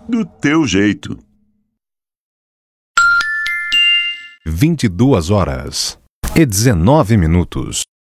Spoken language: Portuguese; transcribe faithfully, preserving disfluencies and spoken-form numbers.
Do teu jeito. vinte e duas horas e dezenove minutos.